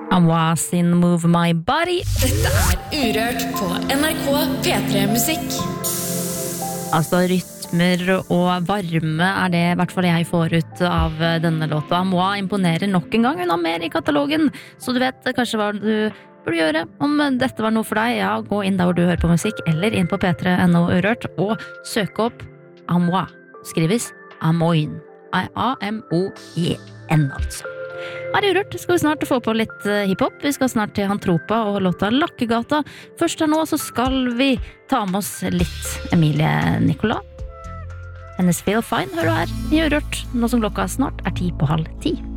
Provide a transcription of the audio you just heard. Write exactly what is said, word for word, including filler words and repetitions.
Amwa sin Move My Body. Dette er Urørt på N R K P tre Musikk. Altså rytmer og varme er det i hvert fall jeg får ut av denne låta. Amwa imponerer nok en gang, hun har mer i katalogen, så du vet kanskje hva du burde gjøre om dette var noe for deg. Ja, gå inn der hvor du hører på musikk, eller inn på p tre punktum no Urørt og søke opp Amwa. Skrives Amoin. A M O I N altså. Her i Urørt skal vi snart få på litt hiphop. Vi skal snart til Hantropa og låta Lakkegata. Først her nå så skal vi ta med oss litt Emilie Nicolas. Hennes Feel Fine hører du her i Urørt, nå som klokka snart er ti på halv ti.